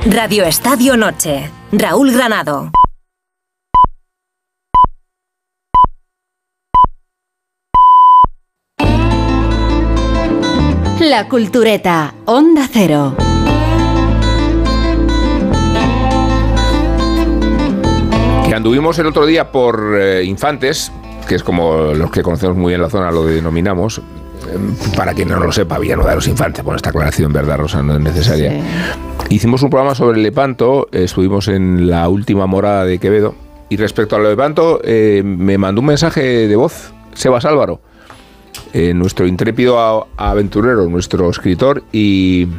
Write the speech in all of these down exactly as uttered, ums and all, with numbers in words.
Radio Estadio Noche. Raúl Granado. La Cultureta, Onda Cero. Que anduvimos el otro día por eh, Infantes, que es como los que conocemos muy bien la zona lo denominamos. Para quien no lo sepa, Villanueva de los Infantes, por esta aclaración, ¿verdad, Rosa? No es necesaria. Sí. Hicimos un programa sobre Lepanto, eh, estuvimos en la última morada de Quevedo, y respecto a lo de Lepanto, eh, me mandó un mensaje de voz, Sebas Álvaro, eh, nuestro intrépido a, aventurero, nuestro escritor y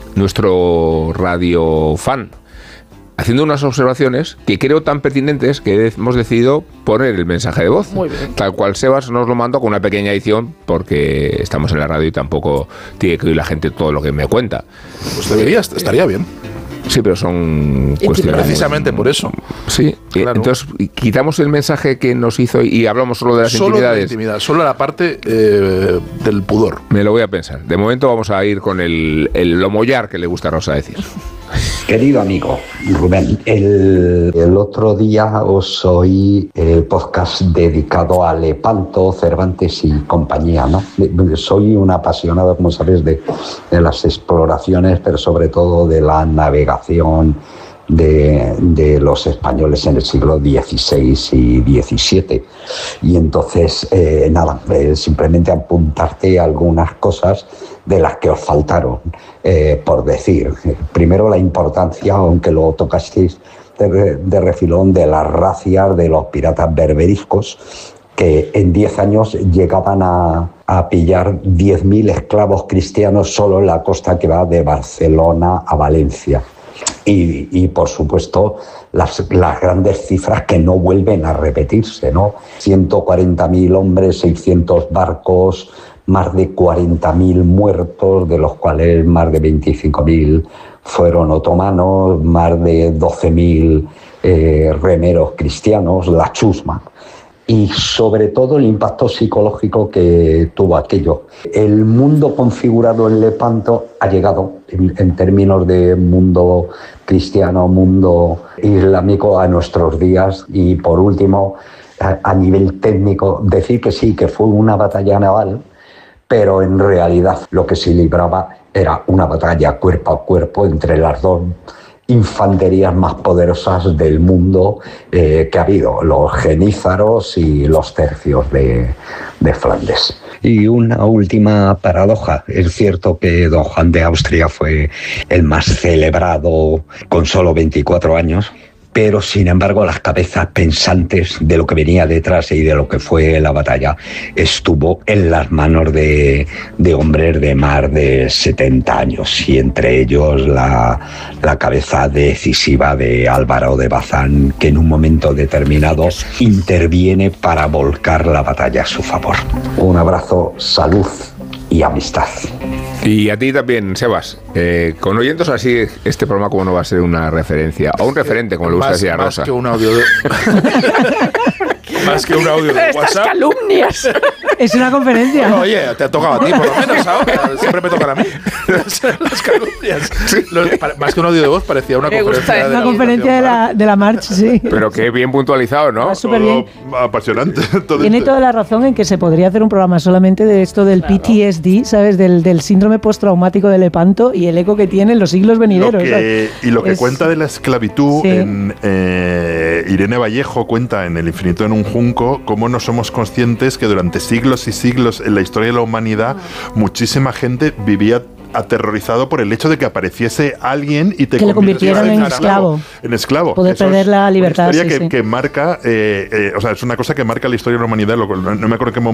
nuestro radio fan, haciendo unas observaciones que creo tan pertinentes que hemos decidido poner el mensaje de voz. Muy bien. Tal cual Sebas nos lo mandó con una pequeña edición, porque estamos en la radio y tampoco tiene que oír la gente todo lo que me cuenta. Pues debería, estaría bien. Sí, pero son cuestiones... Precisamente por eso. Sí, claro. Entonces quitamos el mensaje que nos hizo y hablamos solo de las solo intimidades. De la intimidad, solo la parte eh, del pudor. Me lo voy a pensar. De momento vamos a ir con el, el lomollar que le gusta a Rosa decir. Querido amigo Rubén, el, el otro día os oí el podcast dedicado a Lepanto, Cervantes y compañía, ¿no? Soy un apasionado, como sabes, de, de las exploraciones, pero sobre todo de la navegación de, de los españoles en el siglo dieciséis y diecisiete. Y entonces, eh, nada, eh, simplemente apuntarte algunas cosas de las que os faltaron, eh, por decir. Primero, la importancia, aunque lo tocasteis de, de refilón, de las racias de los piratas berberiscos, que en diez años llegaban a, a pillar diez mil esclavos cristianos solo en la costa que va de Barcelona a Valencia. Y, y por supuesto, las, las grandes cifras que no vuelven a repetirse, ¿no? ciento cuarenta mil hombres, seiscientos barcos, más de cuarenta mil muertos, de los cuales más de veinticinco mil fueron otomanos, más de doce mil eh, remeros cristianos, la chusma. Y sobre todo el impacto psicológico que tuvo aquello. El mundo configurado en Lepanto ha llegado, en, en términos de mundo cristiano, mundo islámico, a nuestros días. Y por último, a, a nivel técnico, decir que sí, que fue una batalla naval, pero en realidad lo que se libraba era una batalla cuerpo a cuerpo entre las dos infanterías más poderosas del mundo eh, que ha habido, los genízaros y los tercios de, de Flandes. Y una última paradoja. Es cierto que don Juan de Austria fue el más celebrado con solo veinticuatro años, pero sin embargo las cabezas pensantes de lo que venía detrás y de lo que fue la batalla estuvo en las manos de, de hombres de más de setenta años, y entre ellos la, la cabeza decisiva de Álvaro de Bazán, que en un momento determinado interviene para volcar la batalla a su favor. Un abrazo, salud y amistad. Y a ti también, Sebas. Eh, con oyentes así, este programa como no va a ser una referencia, o un referente, como le gusta más, decir a Rosa. Más que un audio de... más que un audio de WhatsApp. Estas calumnias. Es una conferencia. Bueno, oye, te ha tocado a ti, por lo menos ahora. Siempre me tocan a mí. Las calumnias. Los, más que un audio de voz, parecía una me conferencia. Gusta, de una la conferencia de la, de la March, sí. Pero qué bien puntualizado, ¿no? Súper bien. Oh, apasionante. Todo Tiene esto. toda la razón en que se podría hacer un programa solamente de esto del claro. P T S D, ¿sabes? Del, del síndrome postraumático de Lepanto y el eco que tiene en los siglos venideros. Lo que, y lo que es, cuenta de la esclavitud, sí. en, eh, Irene Vallejo cuenta en El infinito en un junco cómo no somos conscientes que durante siglos y siglos en la historia de la humanidad muchísima gente vivía aterrorizado por el hecho de que apareciese alguien y te que le convirtieran en esclavo. En esclavo. Poder Eso perder la libertad. Una historia sí, que, sí. que marca, eh, eh, o sea, es una cosa que marca la historia de la humanidad. Lo, no, no me acuerdo en qué momento